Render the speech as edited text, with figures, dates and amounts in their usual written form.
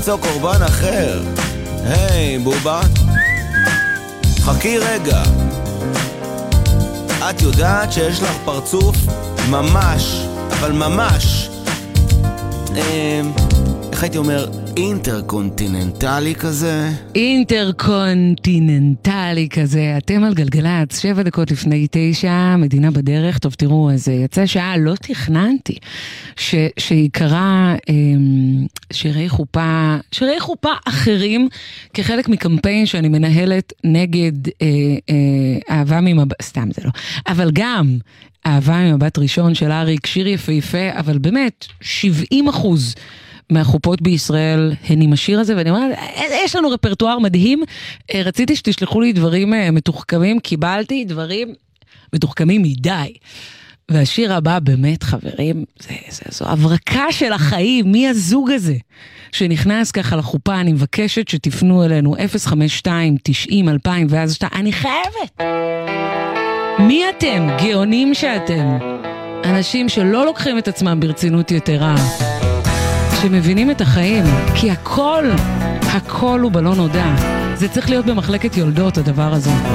למצוא קורבן אחר. היי, בובה, חכי רגע. את יודעת שיש לך פרצוף ממש, אבל ממש, איך הייתי אומר, אינטרקונטיננטלי כזה? אינטרקונטיננטלי כזה. אתם על גלגלצ, 7 דקות לפני 9, מדינה בדרך. טוב, תראו, זה יצא שעה, לא תכננתי שיקרה שירי חופה אחרים, כחלק מקמפיין שאני מנהלת נגד אהבה ממבט, סתם זה לא, אבל גם אהבה ממבט ראשון של אריק, שיר יפהפה, אבל באמת 70% מהחופות בישראל הן עם השיר הזה, ואני אומרת, יש לנו רפרטואר מדהים, רציתי שתשלחו לי דברים מתוחכמים, קיבלתי דברים מתוחכמים מדי, והשיר הבא באמת, חברים, זו הברקה של החיים, מי הזוג הזה שנכנס ככה לחופה? אני מבקשת שתפנו אלינו 052-90-2000 ואז אני חייבת. מי אתם? גאונים שאתם, אנשים שלא לוקחים את עצמם ברצינות יתרה, שמבינים את החיים, כי הכל הוא בלון נודע. זה צריך להיות במחלקת יולדות, הדבר הזה.